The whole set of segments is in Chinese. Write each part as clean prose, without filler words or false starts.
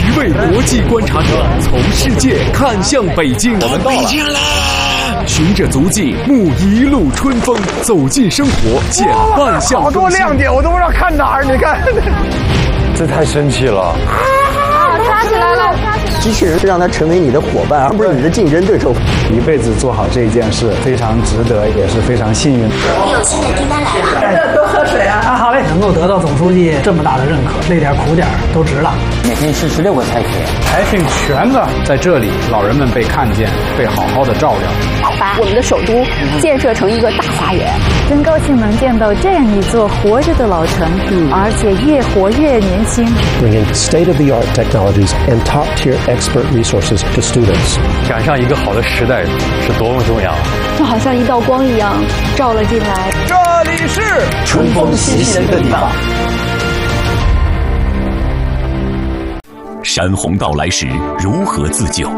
一位国际观察者从世界看向北京， 我们到北京了。 循着足迹，沐一路春风，走进生活，见万象更新。 好多亮点，我都不知道看哪儿。你看，这太神奇了！ 抓起来了！ 机器人是让它成为你的伙伴，而不是你的竞争对手。 一辈子做好这一件事，非常值得，也是非常幸运。 有新的订单来了， 多喝水啊！ 好嘞，能够得到总书记这么大的认可，累点苦点都值了。 每天吃16个菜品， 还挺全的。在这里，老人们被看见，被好好的照料。 把我们的首都建设成一个大花园， 真高兴能见到这样一座活着的老城，而且越活越年轻。 Bring in state-of-the-art technologies and top-tier expert resources to students. 赶上一个好的时代是多么重要， 就好像一道光一样照了进来。 这里是春风习习的地方。 山洪到来时如何自救？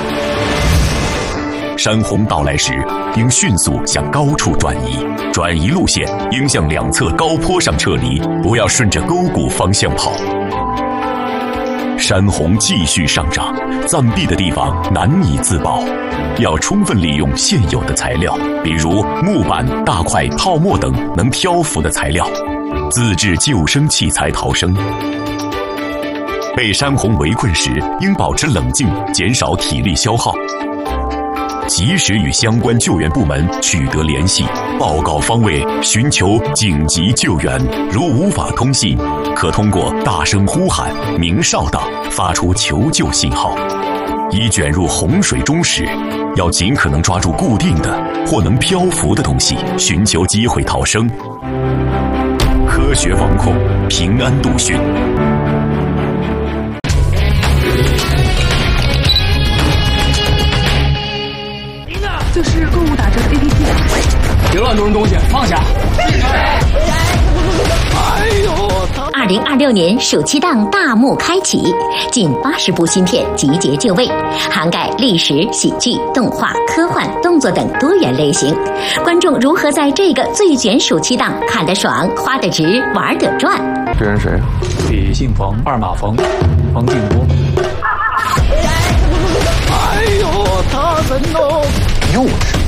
山洪到来时，应迅速向高处转移，转移路线应向两侧高坡上撤离，不要顺着沟谷方向跑。山洪继续上涨，暂避的地方难以自保，要充分利用现有的材料，比如木板、大块、泡沫等能漂浮的材料，自制救生器材逃生。被山洪围困时，应保持冷静，减少体力消耗。及时与相关救援部门取得联系，报告方位，寻求紧急救援。如无法通信，可通过大声呼喊、鸣哨等发出求救信号。已卷入洪水中时，要尽可能抓住固定的或能漂浮的东西，寻求机会逃生。科学防控，平安度汛。 就是购物打折的 APP。 别乱动东西，放下。 2026年暑期档大幕开启，近80部新片集结就位，涵盖历史、喜剧、动画、科幻、动作等多元类型。观众如何在这个最卷暑期档看得爽、花得值、玩得转？ 这人谁？ 李姓冯，二马冯，冯静波。 哎呦，他人哦！ 幼稚。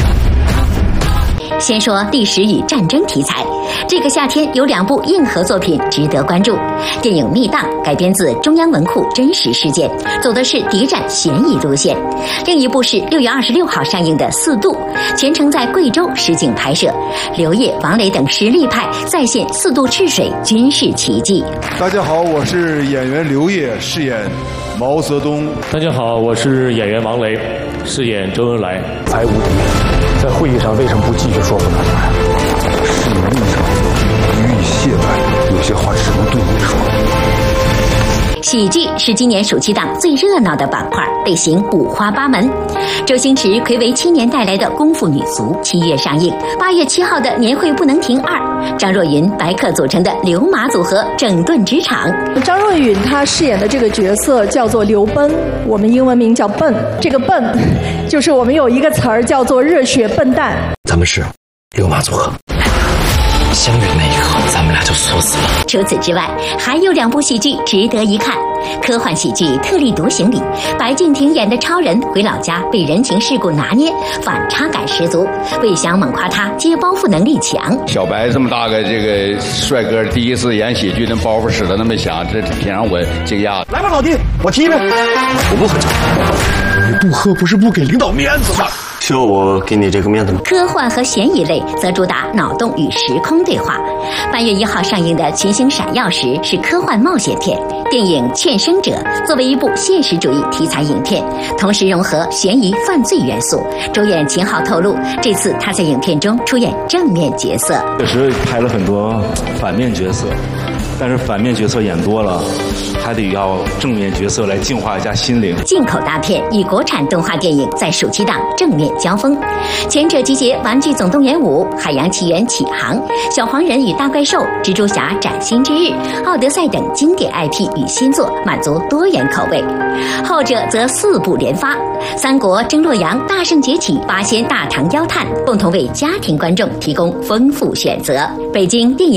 先说历史与战争题材，这个夏天有2部硬核作品值得关注。电影《密档》改编自中央文库真实事件，走的是谍战悬疑路线；另一部是6月26号上映的《4渡》，全程在贵州实景拍摄，刘烨、王磊等实力派再现4渡赤水军事奇迹。 大家好，我是演员刘烨，饰演毛泽东。 大家好，我是演员王雷，饰演周恩来。 才无敌，在会议上为什么不继续说服他们？ 是你们立场予以懈怠，有些话只能对你说。 喜剧是今年暑期档最热闹的板块，类型五花八门。周星驰睽违7年带来的《功夫女足》7月上映，8月7号的《年会不能停2》，张若昀、白客组成的刘马组合整顿职场。 张若昀他饰演的这个角色叫做刘奔，我们英文名叫笨。这个笨，就是我们有一个词儿叫做热血笨蛋。 咱们是刘马组合。相遇的那一刻，咱们俩就锁死了。 除此之外，还有2部喜剧值得一看。科幻喜剧《特立独行》里，白敬亭演的超人回老家被人情世故拿捏，反差感十足。魏翔猛夸他接包袱能力强。 小白这么大个这个帅哥，第一次演喜剧，那包袱使得那么响，这挺让我惊讶。 来吧，老弟，我踢呗。 我不喝酒。 你不喝不是不给领导面子吗？ 需要我给你这个面子吗？ 科幻和悬疑类则主打脑洞与时空对话。8月1号上映的《群星闪耀时》是科幻冒险片。电影《劝生者》作为一部现实主义题材影片，同时融合悬疑犯罪元素。主演秦昊透露，这次他在影片中出演正面角色。 确实拍了很多反面角色，但是反面角色演多了，还得要正面角色来净化一下心灵。 进口大片与国产动画电影在暑期档正面交锋，前者集结《玩具总动员5》《海洋奇缘起航》《小黄人与大怪兽》《蜘蛛侠崭新之日》《奥德赛》等经典 IP 与新作，满足多元口味。后者则4部连发，《三国》《争洛阳》《大圣崛起》《八仙大唐妖探》共同为家庭观众提供丰富选择。北京电影